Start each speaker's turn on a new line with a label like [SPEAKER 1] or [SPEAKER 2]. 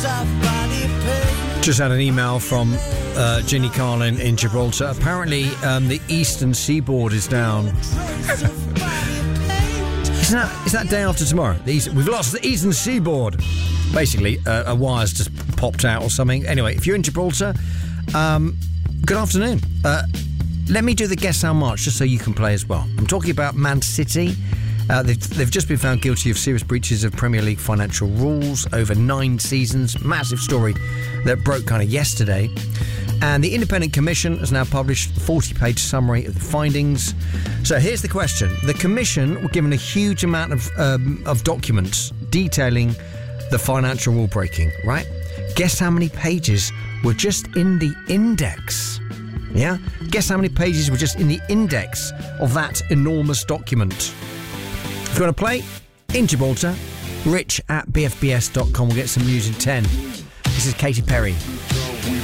[SPEAKER 1] Just had an email from Ginny Carlin in Gibraltar. Apparently, the eastern seaboard is down. Is that day after tomorrow? We've lost the eastern seaboard. Basically, a wire's just popped out or something. Anyway, if you're in Gibraltar, good afternoon. Let me do the guess how much, just so you can play as well. I'm talking about Man City. They've just been found guilty of serious breaches of Premier League financial rules over 9 seasons. Massive story that broke kind of yesterday. And the Independent Commission has now published a 40-page summary of the findings. So here's the question. The Commission were given a huge amount of documents detailing the financial rule breaking, right? Guess how many pages were just in the index? Yeah? Guess how many pages were just in the index of that enormous document? If you want to play, in Gibraltar, rich@bfbs.com. We'll get some news in 10. This is Katy Perry.